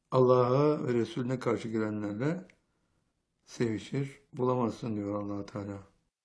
Allah'a ve Resulüne karşı gelenlerle sevişir, bulamazsın diyor Allah Teala.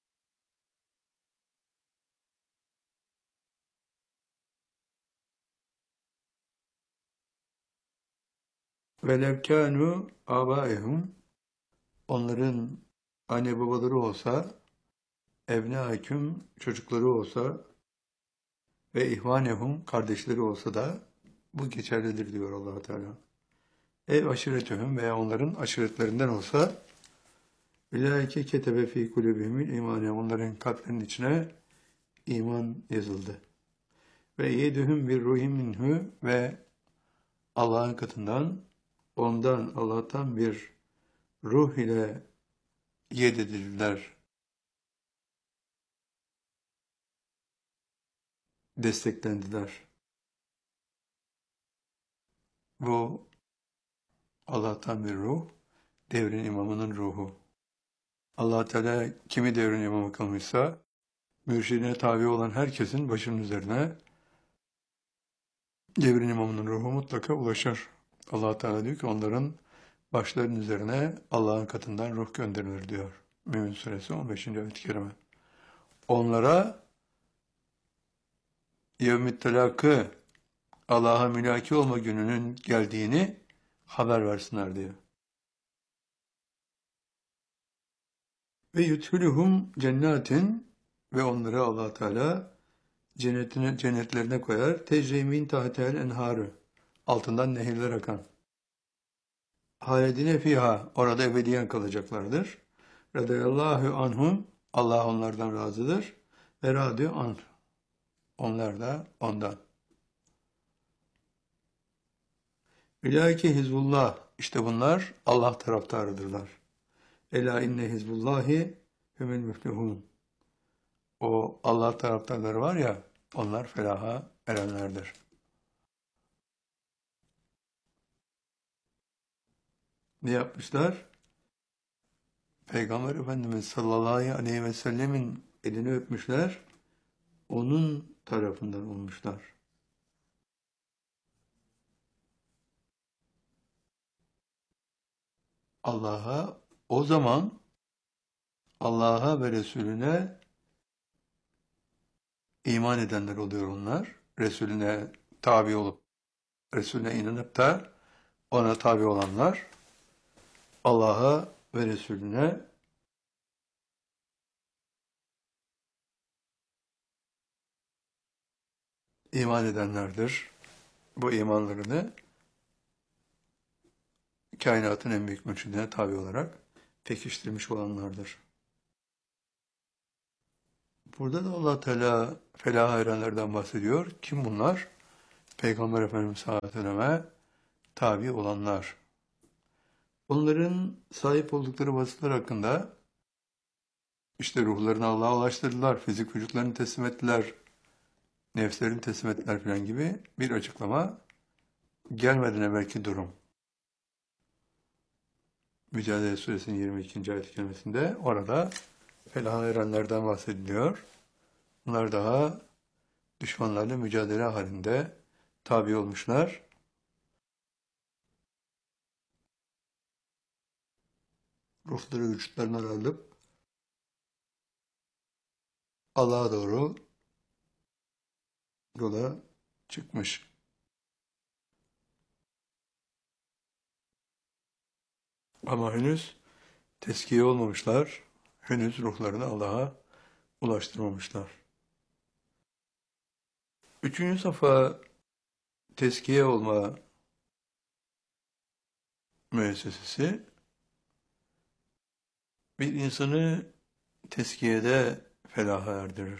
Velev kânû âbâehum, onların anne babaları olsa, ebnâeküm, çocukları olsa ve ihvanehum, kardeşleri olsa da bu geçerlidir diyor Allah Teala. Ev aşiretühüm veya onların aşiretlerinden olsa, ülâike ketebe fî kulübihimil imâne, onların kalplerinin içine iman yazıldı. Ve yedühüm bir ruhim minhü, ve Allah'ın katından, ondan, Allah'tan bir ruh ile yededildiler, desteklendiler. Bu Allah'tan bir ruh, devrin imamının ruhu. Allah Teala kimi devrin imamı kılmışsa, mürşidine tabi olan herkesin başının üzerine devrin imamının ruhu mutlaka ulaşır. Allah Teala diyor ki onların başlarının üzerine Allah'ın katından ruh gönderilir diyor. Mü'min Suresi 15. ayet-i kerime. Onlara yevmit telakı, Allah'a mülaki olma gününün geldiğini haber versinler diyor. Ve yudhuluhum cennetin, ve onları Allah Teala cennetlerine koyar. Tecri min tahtel enharı, altından nehirler akan. Halidine fiha, orada ebediyen kalacaklardır. Radıyallahu anhum, Allah onlardan razıdır. Ve radü anh, onlar da ondan. Ülâike hizbullah, işte bunlar Allah taraftarıdırlar. Ela inne hizbullahi humul müflihun. O Allah taraftarları var ya, onlar felaha erenlerdir. Ne yapmışlar? Peygamber Efendimiz sallallahu aleyhi ve sellemin elini öpmüşler, onun tarafından olmuşlar. Allah'a, o zaman Allah'a ve Resulüne iman edenler oluyor onlar. Resulüne tabi olup, Resulüne inanıp da ona tabi olanlar, Allah'a ve Resulüne iman edenlerdir. Bu imanlarını kainatın en büyük mürşidine tabi olarak pekiştirmiş olanlardır. Burada da Allah Teala felaha erenlerden bahsediyor. Kim bunlar? Peygamber Efendimiz sallallahu aleyhi ve selleme tabi olanlar. Onların sahip oldukları vasıflar hakkında işte ruhlarını Allah'a ulaştırdılar, fizik vücutlarını teslim ettiler, nefslerini teslim ettiler falan gibi bir açıklama gelmeden evvelki durum. Mücadele Suresinin 22. ayet-i kerimesinde orada felaha erenlerden bahsediliyor. Bunlar daha düşmanlarla mücadele halinde tabi olmuşlar. Ruhları vücutlarına alıp Allah'a doğru yola çıkmış. Ama henüz teskiye olmamışlar. Henüz ruhlarını Allah'a ulaştırmamışlar. Üçüncü safa teskiye olma müessesesi bir insanı teskiyede felaha erdirir.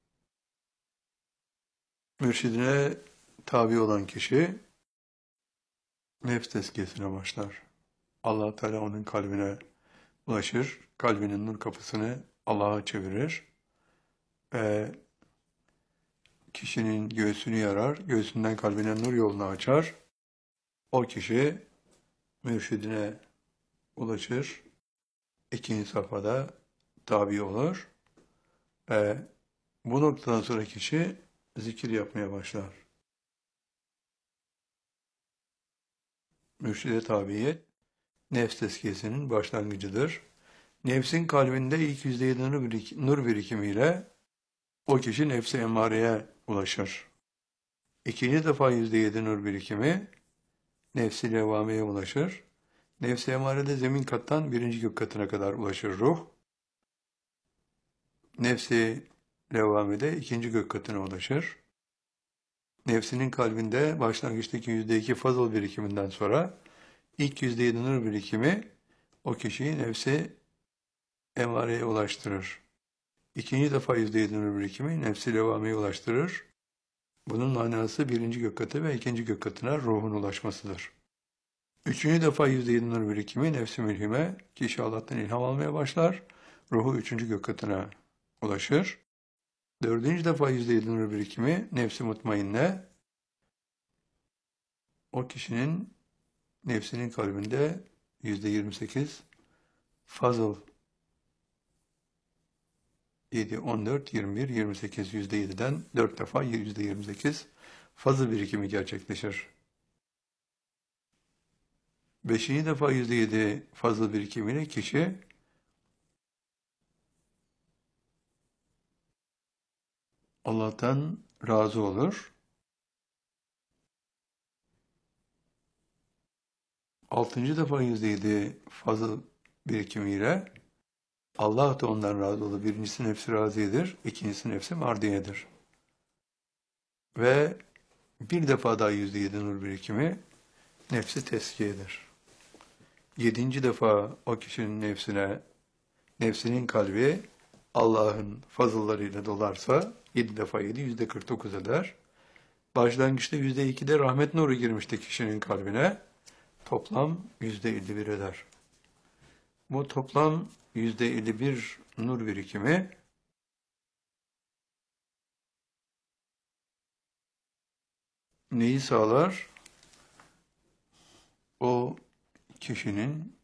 Mürşidine tabi olan kişi nefs tezkiyesine başlar. Allah Teala onun kalbine ulaşır, kalbinin nur kapısını Allah'a çevirir ve kişinin göğsünü yarar, göğsünden kalbine nur yolunu açar. O kişi mürşidine ulaşır, ikinci safhada tabi olur ve bu noktadan sonra kişi zikir yapmaya başlar. mürşide tabiyet, nefs tezkiyesinin başlangıcıdır. Nefsin kalbinde ilk %7 nur birikimiyle o kişi nefsi emmareye ulaşır. İkinci defa %7 nur birikimi nefsi levvameye ulaşır. Nefsi emarede zemin kattan birinci gök katına kadar ulaşır ruh. Nefsi levvamede ikinci gök katına ulaşır. Nefsinin kalbinde başlangıçtaki %2 fazıl birikiminden sonra ilk %7 nur birikimi o kişiyi nefsi emareye ulaştırır. İkinci defa %7 nur birikimi nefsi levvameye ulaştırır. Bunun manası birinci gök katı ve ikinci gök katına ruhun ulaşmasıdır. Üçüncü defa %7 nur birikimi nefsi mülhime, kişi Allah'tan ilham almaya başlar, ruhu üçüncü gök katına ulaşır. Dördüncü defa %7 nur birikimi nefsi mutmainne, o kişinin nefsinin kalbinde %28 fazıl 7, 14, 21, 28 %7'den 4 defa %28 fazıl birikimi gerçekleşir. Beşinci defa %7 fazıl birikimiyle kişi Allah'tan razı olur. Altıncı defa %7 fazıl birikimiyle Allah da ondan razı olur. Birincisi nefsi raziyedir, ikincisi nefsi mardiyedir. Ve bir defa daha %7 nur birikimi nefsi teskiyedir. Yedinci defa o kişinin nefsinin kalbi Allah'ın fazıllarıyla dolarsa 7 defa 7 %49 eder. Başlangıçta %2'de rahmet nuru girmişti kişinin kalbine. Toplam %51 eder. Bu toplam %51 nur birikimi neyi sağlar? O kişinin